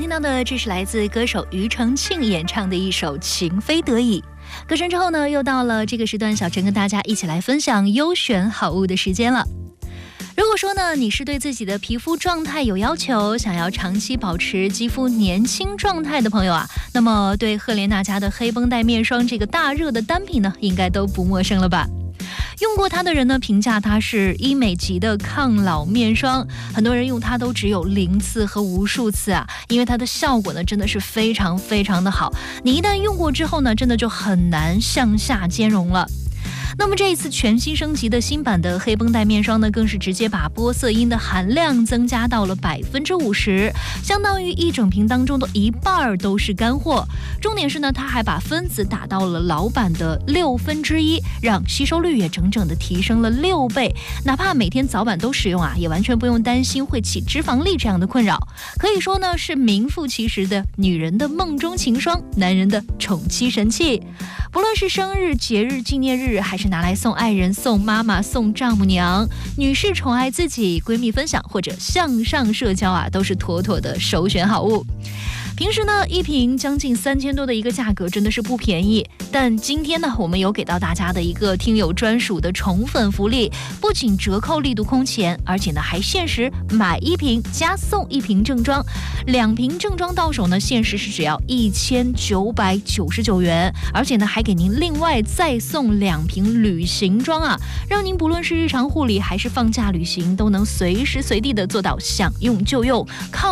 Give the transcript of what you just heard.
听到的这是来自歌手庾澄庆演唱的一首《情非得已》。歌声之后呢，又到了这个时段，小陈跟大家一起来分享优选好物的时间了。如果说呢，你是对自己的皮肤状态有要求，想要长期保持肌肤年轻状态的朋友啊，那么对赫莲娜家的黑绷带面霜这个大热的单品呢，应该都不陌生了吧。用过它的人呢，评价它是医美级的抗老面霜，很多人用它都只有0次和无数次啊，因为它的效果呢真的是非常非常的好，你一旦用过之后呢，真的就很难向下兼容了。那么这一次全新升级的新版的黑绷带面霜呢，更是直接把玻色因的含量增加到了50%，相当于一整瓶当中的一半都是干货。重点是呢，它还把分子打到了老版的1/6，让吸收率也整整的提升了6倍。哪怕每天早晚都使用啊，也完全不用担心会起脂肪粒这样的困扰。可以说呢，是名副其实的女人的梦中情霜，男人的宠妻神器。不论是生日、节日、纪念日，还是拿来送爱人、送妈妈、送丈母娘，女士宠爱自己，闺蜜分享或者向上社交啊，都是妥妥的首选好物。平时呢，一瓶将近3000多的一个价格真的是不便宜，但今天呢，我们有给到大家的一个听友专属的宠粉福利，不仅折扣力度空前，而且呢还限时买1瓶加送1瓶正装，2瓶正装到手呢，限时是只要1999元，而且呢还给您另外再送2瓶旅行装啊，让您不论是日常护理还是放假旅行，都能随时随地的做到想用就用，靠